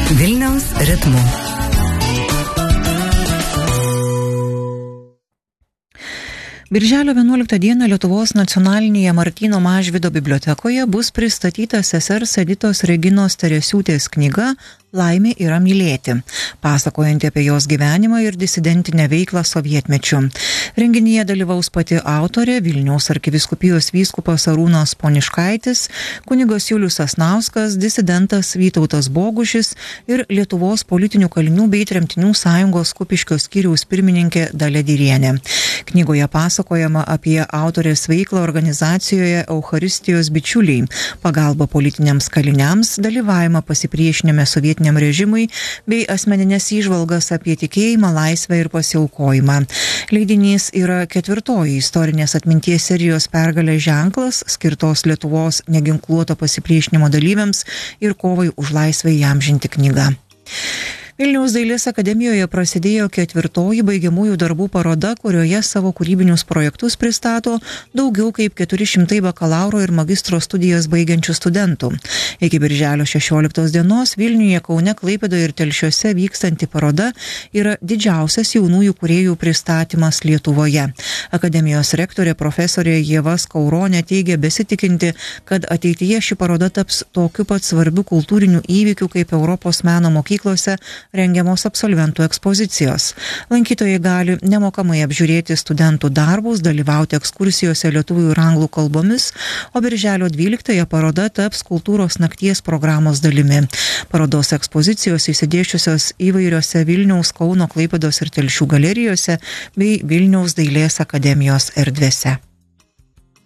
Vilniaus ritmu. Birželio 11 dieną Lietuvos nacionalinėje Martyno Mažvydo bibliotekoje bus pristatyta sesers Editos Reginos Teresiūtės knyga Laimė yra mylėti, pasakojanti apie jos gyvenimą ir disidentinę veiklą sovietmečiu. Renginyje dalyvaus pati autorė, Vilniaus arkivyskupijos vyskupas Arūnas Poniškaitis, kunigas Julius Sasnauskas, disidentas Vytautas Bogušis ir Lietuvos politinių kalinių bei tremtinių sąjungos Kupiškio skyriaus pirmininkė Dalia Dirienė. Knygoje pasakojama apie autorės veiklą organizacijoje Eucharistijos bičiuliai, pagalbą politiniams kaliniams, dalyvavimą pasipriešinime sovietiniam režimui bei asmeninės įžvalgas apie tikėjimą, laisvę ir pasiaukojimą. Leidinys yra 4 istorinės atminties serijos pergalės ženklas, skirtos Lietuvos neginkluoto pasipriešinimo dalyviams ir kovai už laisvę įamžinti knyga. Vilniaus dailės akademijoje prasidėjo 4 baigiamųjų darbų paroda, kurioje savo kūrybinius projektus pristato daugiau kaip 400 bakalauro ir magistro studijas baigiančių studentų. Iki birželio 16 dienos Vilniuje, Kaune, Klaipėdoje ir Telšiuose vykstanti paroda yra didžiausias jaunųjų kūrėjų pristatymas Lietuvoje. Akademijos rektorė profesorė Ieva Skauronė teigia besitikinti, kad ateityje ši paroda taps tokiu pat svarbiu kultūriniu įvykiu kaip Europos meno mokyklose rengiamos absolventų ekspozicijos. Lankytojai gali nemokamai apžiūrėti studentų darbus, dalyvauti ekskursijose lietuvių ir anglų kalbomis, o birželio 12 paroda taps kultūros nakties programos dalimi. Parodos ekspozicijos išsidėsčiusios įvairiose Vilniaus, Kauno, Klaipėdos ir Telšių galerijose bei Vilniaus dailės akademijos erdvėse.